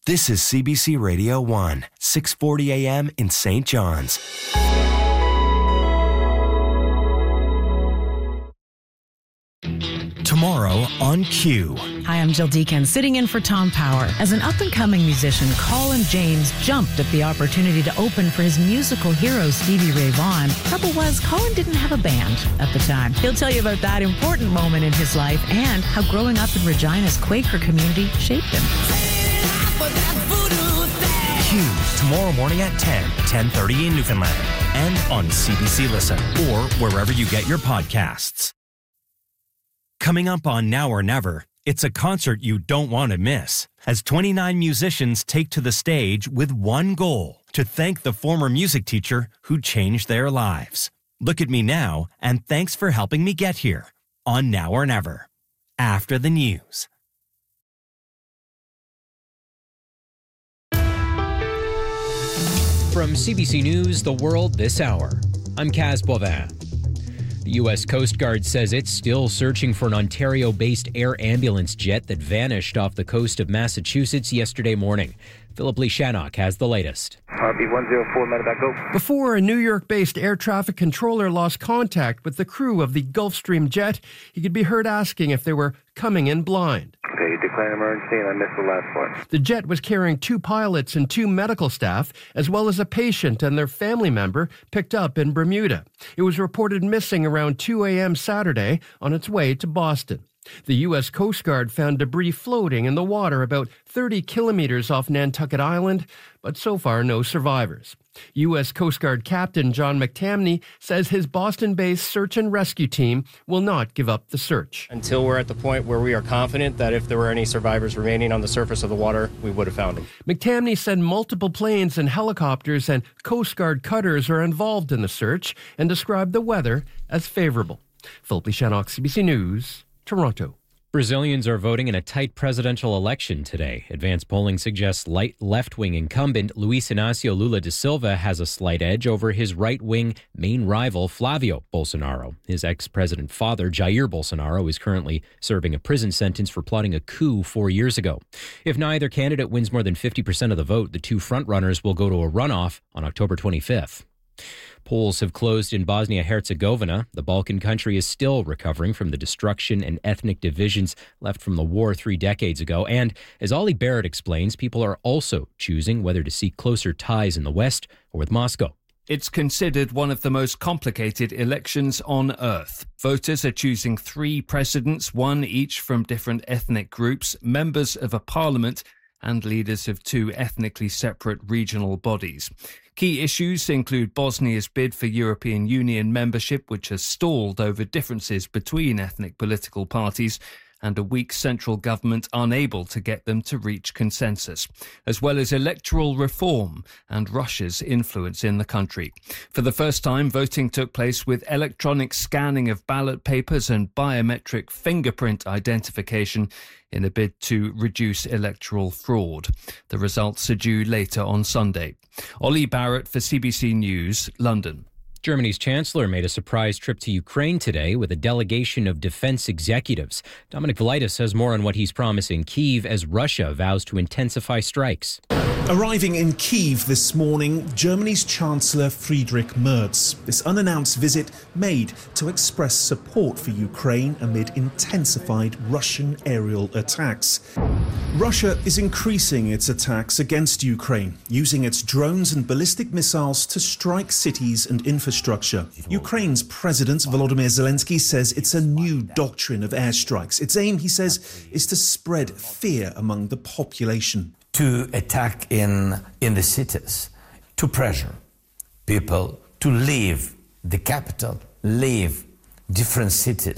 This is CBC Radio 1, 640 AM in St. John's. Tomorrow on Q. Hi, I'm Jill Deacon, sitting in for Tom Power. As an up-and-coming musician, Colin James jumped at the opportunity to open for his musical hero, Stevie Ray Vaughan. Trouble was, Colin didn't have a band at the time. He'll tell you about that important moment in his life and how growing up in Regina's Quaker community shaped him. Q, tomorrow morning at 10, 10:30 in Newfoundland, and on CBC Listen, or wherever you get your podcasts. Coming up on Now or Never, it's a concert you don't want to miss, as 29 musicians take to the stage with one goal, to thank the former music teacher who changed their lives. Look at me now, and thanks for helping me get here, on Now or Never, after the news. From CBC News, The World This Hour, I'm Kaz Bovin. The U.S. Coast Guard says it's still searching for an Ontario-based air ambulance jet that vanished off the coast of Massachusetts yesterday morning. Philip Lee Shannock has the latest. RB-104, medevac go. Before a New York-based air traffic controller lost contact with the crew of the Gulfstream jet, he could be heard asking if they were coming in blind. Okay, declare an emergency, and I missed the last part. The jet was carrying 2 pilots and 2 medical staff, as well as a patient and their family member picked up in Bermuda. It was reported missing around 2 a.m. Saturday on its way to Boston. The U.S. Coast Guard found debris floating in the water about 30 kilometers off Nantucket Island, but so far no survivors. U.S. Coast Guard Captain John McTamney says his Boston-based search and rescue team will not give up the search. Until we're at the point where we are confident that if there were any survivors remaining on the surface of the water, we would have found them. McTamney said multiple planes and helicopters and Coast Guard cutters are involved in the search and described the weather as favorable. Philip Lee Shannock, CBC News, Toronto. Brazilians are voting in a tight presidential election today. Advanced polling suggests left-wing incumbent Luiz Inácio Lula da Silva has a slight edge over his right-wing main rival Flávio Bolsonaro. His ex-president father, Jair Bolsonaro, is currently serving a prison sentence for plotting a coup 4 years ago. If neither candidate wins more than 50% of the vote, the two frontrunners will go to a runoff on October 25th. Polls have closed in Bosnia-Herzegovina. The Balkan country is still recovering from the destruction and ethnic divisions left from the war 3 decades ago. And as Ollie Barrett explains, people are also choosing whether to seek closer ties in the West or with Moscow. It's considered one of the most complicated elections on earth. Voters are choosing 3 presidents, 1 each from different ethnic groups, members of a parliament, and leaders of 2 ethnically separate regional bodies. Key issues include Bosnia's bid for European Union membership, which has stalled over differences between ethnic political parties, and a weak central government unable to get them to reach consensus, as well as electoral reform and Russia's influence in the country. For the first time, voting took place with electronic scanning of ballot papers and biometric fingerprint identification in a bid to reduce electoral fraud. The results are due later on Sunday. Ollie Barrett for CBC News, London. Germany's chancellor made a surprise trip to Ukraine today with a delegation of defense executives. Dominic Velitis has more on what he's promising Kyiv as Russia vows to intensify strikes. Arriving in Kyiv this morning, Germany's Chancellor Friedrich Merz. This unannounced visit made to express support for Ukraine amid intensified Russian aerial attacks. Russia is increasing its attacks against Ukraine, using its drones and ballistic missiles to strike cities and infrastructure. Ukraine's President Volodymyr Zelensky says it's a new doctrine of airstrikes. Its aim, he says, is to spread fear among the population. To attack in the cities, to pressure people to leave the capital, leave different cities.